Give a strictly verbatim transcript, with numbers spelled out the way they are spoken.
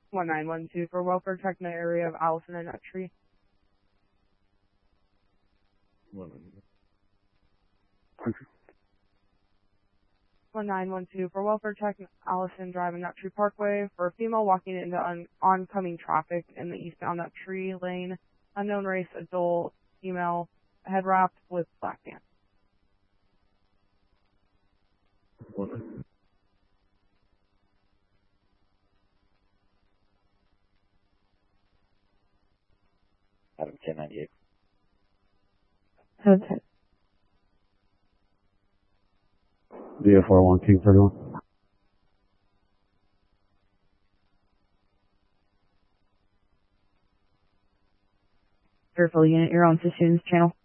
one nine one two for welfare check in the area of Allison and Nut Tree. one nine one two for welfare check in Allison Drive and Nut Tree Parkway for a female walking into un- oncoming traffic in the eastbound Nut Tree lane. Unknown race, adult, female, head wrapped with black pants. Adam ten ninety-eight. Okay. D F R one King thirty-one. Careful unit, you're on Sassoon's channel.